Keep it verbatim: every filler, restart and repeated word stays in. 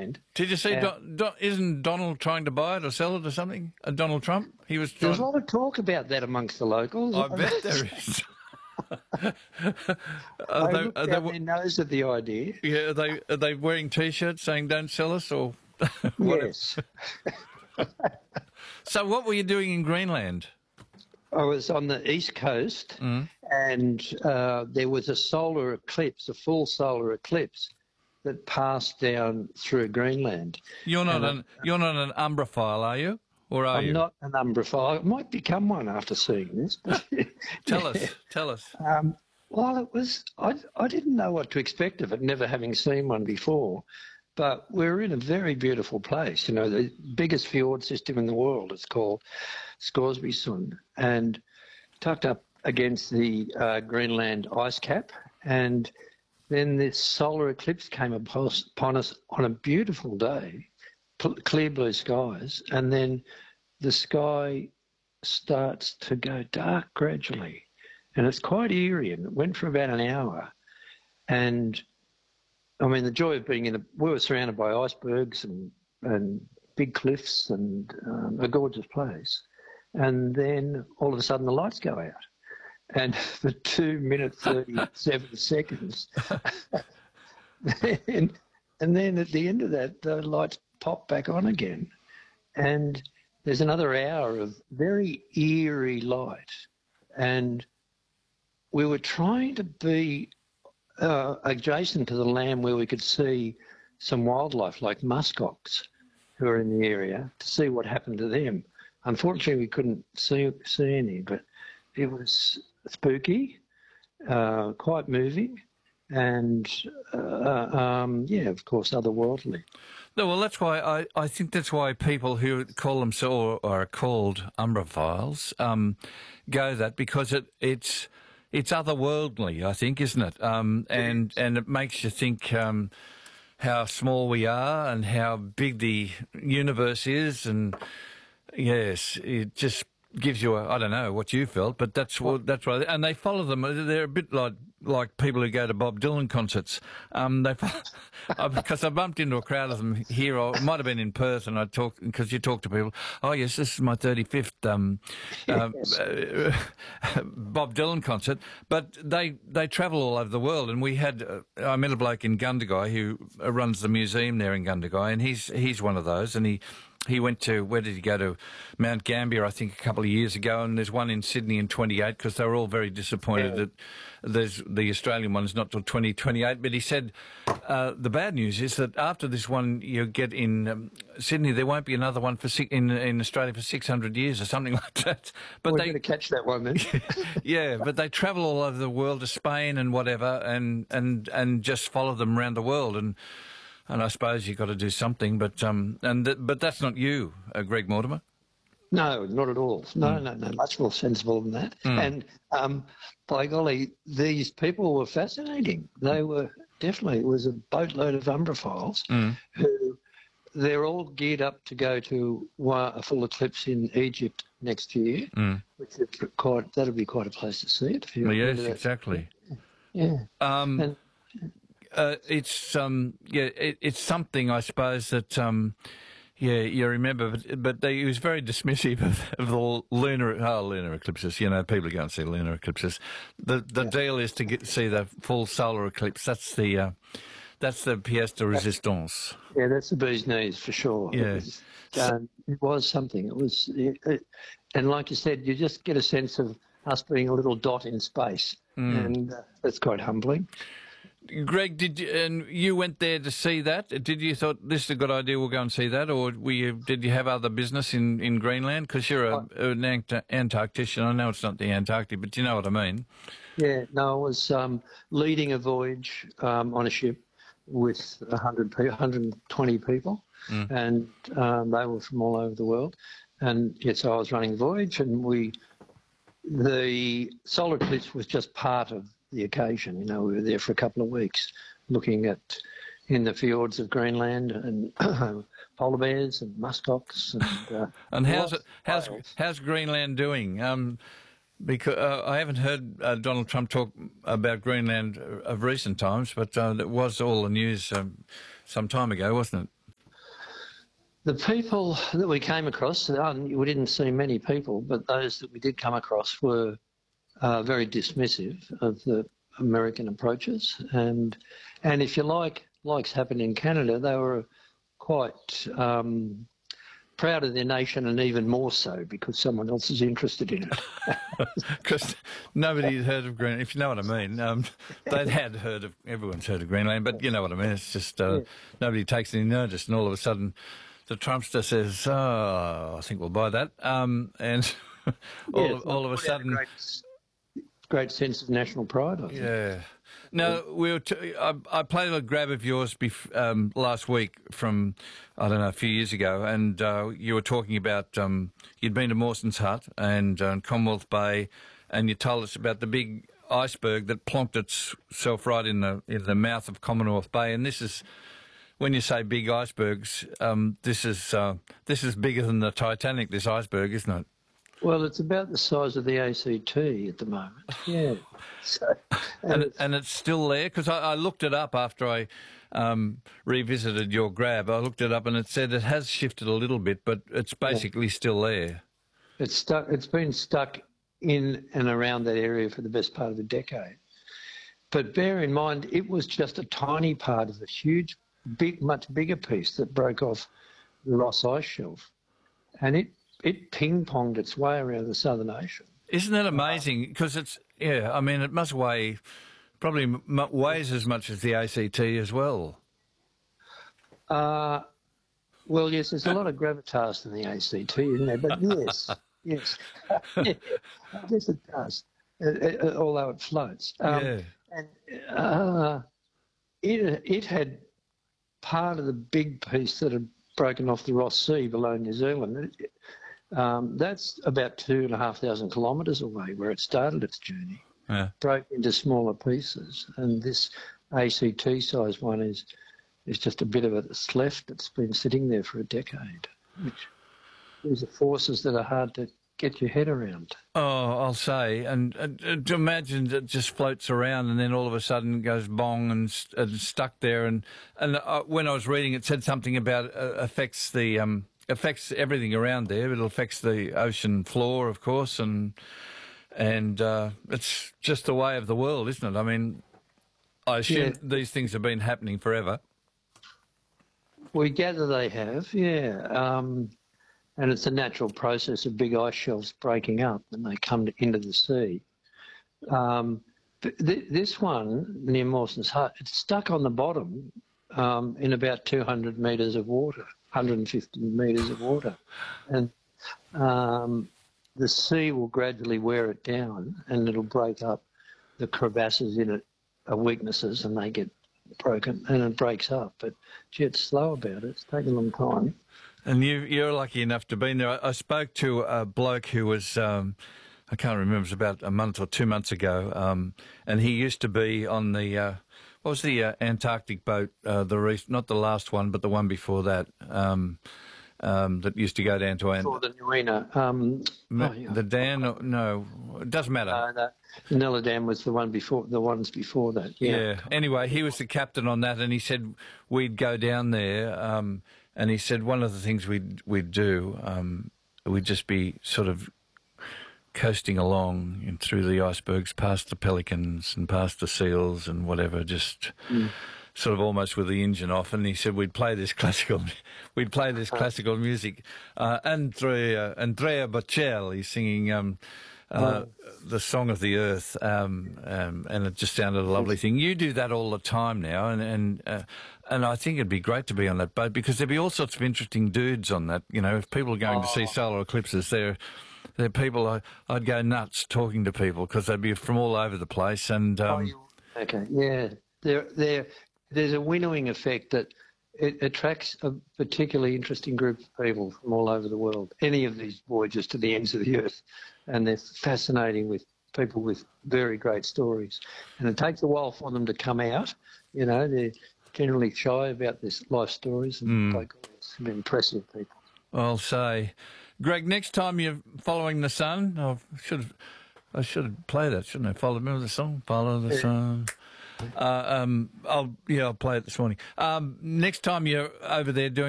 Greenland. Did you see? Uh, Don, Don, isn't Donald trying to buy it or sell it or something? Uh, Donald Trump. He was trying. There's a lot of talk about that amongst the locals. I bet there is. are They they, look are down they, their nose at the idea. yeah, are they are they wearing T-shirts saying "Don't sell us" or whatever? Yes. So, what were you doing in Greenland? I was on the east coast, Mm. and uh, there was a solar eclipse, a full solar eclipse, that passed down through Greenland. You're not And an you're not an Umbraphile, are you? Or are I'm you? not an Umbraphile. I might become one after seeing this. But Tell us. Tell us. Um, well, it was. I, I didn't know what to expect of it, never having seen one before. But we're in a very beautiful place. You know, the biggest fjord system in the world. It's called Scoresby and tucked up against the uh, Greenland ice cap. And then this solar eclipse came upon us on a beautiful day, clear blue skies, and then the sky starts to go dark gradually. And it's quite eerie, and it went for about an hour. And I mean, the joy of being in a, we were surrounded by icebergs and, and big cliffs and um, a gorgeous place. And then all of a sudden the lights go out. And for two minutes, thirty-seven seconds. and, and then at the end of that, the lights pop back on again. And there's another hour of very eerie light. And we were trying to be uh, adjacent to the land where we could see some wildlife like muskox who are in the area to see what happened to them. Unfortunately, we couldn't see, see any, but it was spooky, uh, quite moving, and, uh, um, yeah, of course, otherworldly. No, well, that's why I, I think that's why people who call themselves or are called Umbraphiles um, go that, because it it's it's otherworldly, I think, isn't it? Um, and and it makes you think um, how small we are and how big the universe is, and yes, it just gives you a, I don't know what you felt, but that's what that's right. And they follow them. They're a bit like like people who go to Bob Dylan concerts. Um, they because I bumped into a crowd of them here. Or it might have been in Perth, and I talk because you talk to people. Oh yes, this is my thirty-fifth um, Yes. uh, Bob Dylan concert. But they they travel all over the world, and we had uh, I met a bloke in Gundagai who runs the museum there in Gundagai, and he's he's one of those, and he. He went to, where did he go to? Mount Gambier, I think, a couple of years ago, and there's one in Sydney in twenty-eight, because they were all very disappointed Yeah. that there's the Australian one's not till twenty twenty-eight. But he said uh, the bad news is that after this one you get in um, Sydney, there won't be another one for si- in in Australia for six hundred years or something like that. But We're they going to catch that one then. yeah, but they travel all over the world to Spain and whatever, and and and just follow them around the world. And And I suppose you've got to do something, but um, and th- but that's not you, uh, Greg Mortimer. No, not at all. No, Mm. no, no, much more sensible than that. Mm. And um, by golly, these people were fascinating. They were definitely, it was a boatload of Umbraphiles Mm. who, they're all geared up to go to one, a full eclipse in Egypt next year, Mm. which is quite, that'll be quite a place to see it. If you're Well, yes, into that. exactly. Yeah. Um, And uh, it's um, yeah, it, it's something I suppose that um, yeah, you remember, but, but they, he was very dismissive of, of the lunar oh, lunar eclipses. You know, people go and see lunar eclipses. The the Yeah. deal is to get see the full solar eclipse. That's the uh, that's the pièce de résistance. yeah, that's the bee's knees for sure. Yeah. It was, um, it was something. It was, it, it, and like you said, you just get a sense of us being a little dot in space, Mm. and uh, that's quite humbling. Greg, did you, and you went there to see that? Did you thought this is a good idea? We'll go and see that, or were you, did you have other business in, in Greenland? Because you're a, an Ant- Antarctician. I know it's not the Antarctic, but you know what I mean. Yeah, no, I was um, leading a voyage um, on a ship with one hundred pe- one hundred twenty people, Mm. and um, they were from all over the world. And yes, so I was running the voyage, and we, the solar eclipse was just part of the occasion. You know, we were there for a couple of weeks looking at in the fjords of Greenland and polar bears and muskox and uh, And how's lots it? of How's whales. how's Greenland doing? Um, because uh, I haven't heard uh, Donald Trump talk about Greenland of recent times, but uh, it was all the news um, some time ago, wasn't it? The people that we came across, um, we didn't see many people, but those that we did come across were uh, very dismissive of the American approaches. And and if you like, like's happened in Canada, they were quite um, proud of their nation, and even more so because someone else is interested in it. Because nobody had heard of Greenland, if you know what I mean. Um, they'd had heard of, everyone's heard of Greenland, but you know what I mean. It's just uh, Yeah. nobody takes any notice, and all of a sudden the Trumpster says, oh, I think we'll buy that. Um, and all, Yeah, of, all of a put out sudden... great, great sense of national pride, I think. Yeah. Now, we were t- I, I played a grab of yours bef- um, last week from, I don't know, a few years ago, and uh, you were talking about, um, you'd been to Mawson's Hut and uh, Commonwealth Bay, and you told us about the big iceberg that plonked itself right in the in the mouth of Commonwealth Bay. And this is, when you say big icebergs, um, this is uh, this is bigger than the Titanic, this iceberg, isn't it? Well, it's about the size of the A C T at the moment. Yeah. So, and And, it's, and it's still there? Because I, I looked it up after I um, revisited your grab. I looked it up and it said it has shifted a little bit, but it's basically still there. it's stuck. It's been stuck in and around that area for the best part of a decade. But bear in mind, it was just a tiny part of the huge, big, much bigger piece that broke off the Ross Ice Shelf, and it it ping-ponged its way around the Southern Ocean. Isn't that amazing? Because it's, yeah, I mean, it must weigh, probably m- weighs as much as the A C T as well. Uh, well, yes, there's a lot of gravitas in the A C T, isn't there? But yes, yes, yeah, I guess it does, uh, uh, although it floats. Um, Yeah. And uh, it it had part of the big piece that had broken off the Ross Sea below New Zealand. It, um, that's about two and a half thousand kilometres away where it started its journey. Yeah. Broke into smaller pieces, and this A C T size one is is just a bit of it that's left. It's been sitting there for a decade, which these are forces that are hard to get your head around. Oh, I'll say, and uh, to imagine it just floats around and then all of a sudden it goes bong and, st- and stuck there. And and uh, when I was reading, it said something about uh, affects the um, affects everything around there. It affects the ocean floor, of course, and and uh, it's just the way of the world, isn't it? I mean, I assume Yeah. these things have been happening forever. We gather they have, yeah. Um, and it's a natural process of big ice shelves breaking up when they come to, into the sea. Um, th- th- this one near Mawson's Hut, it's stuck on the bottom um, in about two hundred metres of water, one hundred fifty metres of water. And um, the sea will gradually wear it down and it'll break up. The crevasses in it are weaknesses and they get broken and it breaks up. But, gee, it's slow about it. It's taken a long time. And you, you're lucky enough to be there. I, I spoke to a bloke who was, um, I can't remember, it was about a month or two months ago, um, and he used to be on the, uh, what was the uh, Antarctic boat, uh, the re- not the last one, but the one before that, um, um, that used to go down to Ant- For the Narina. Um, oh, yeah. the Dan. No, it doesn't matter. Uh, the Manila Dam was the one before, the ones before that. Yeah. Yeah. Anyway, he was the captain on that, and he said we'd go down there, um, and he said one of the things we'd we'd do, um, we'd just be sort of coasting along in, through the icebergs, past the pelicans and past the seals and whatever, just Mm. sort of almost with the engine off. And he said we'd play this classical, we'd play this classical music. Uh, Andrea Andrea Bocelli singing. Um, Uh, the Song of the Earth, um, um, and it just sounded a lovely thing. You do that all the time now, and and uh, and I think it'd be great to be on that boat because there'd be all sorts of interesting dudes on that. You know, if people are going to see solar eclipses, they're they're people I, I'd go nuts talking to people because they'd be from all over the place. And um, Okay, yeah. There, there, there's a winnowing effect that it attracts a particularly interesting group of people from all over the world. Any of these voyages to the ends of the earth, and they're fascinating with people with very great stories. And it takes a while for them to come out. You know, they're generally shy about their life stories, and Mm. like some impressive people. I'll say, Greg, next time you're following the sun, I should I should play that, shouldn't I? Follow, remember the song? Follow the sun. Uh, um, I'll yeah, I'll play it this morning. Um, next time you're over there doing